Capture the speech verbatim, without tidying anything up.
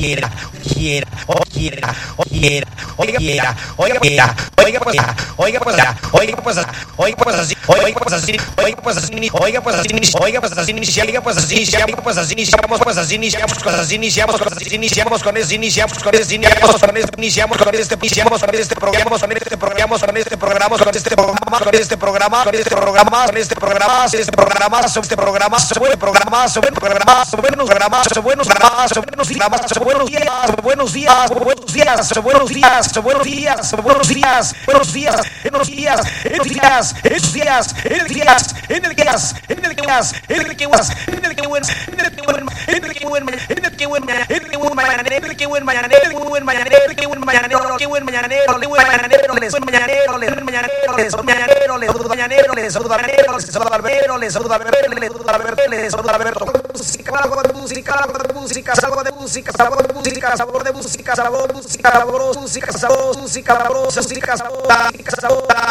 quiera, quiera, quiera, quiera, oiga, quiera, oiga, quiera, oiga, pues, oiga, pues, oiga, pues, oiga, pues así, oiga, pues así, oiga, pues así, oiga, pues así, oiga, pues así, oiga, pues así, oiga, pues así, iniciamos, pues así, iniciamos, pues así, iniciamos, pues así, iniciamos con eso, iniciamos con eso, iniciamos con este, iniciamos con este, iniciamos con este programa, con este programa, con este programa, con este programa, con este programa, con este programa, con este programa, este programa, este programa, buen programa, buen programa, buenos programas, buenos programas, buenos días, buenos días, buenos días, buenos días, buenos días, buenos días, buenos días, buenos días, buenos días, en días, en días, en días, en el días, en el días, en el que was, en el que buen, en el que buen, en el que buen, en el que buen, en el que buen mañanero, en el que buen mañanero, el buen mañanero, el que buen mañanero, que buen mañanero, el buen mañanero, les mañanero, les mañanero, les mañanero, les mañanero, les mañanero, les Alberto, les saluda Alberto, les saluda Alberto, les saluda Alberto. Música, algo de música, algo de música, algo de música, sabor de música, sabor de música, sabor de música, sabor de música, sabor de música, sabor de música, sabor de música, sabor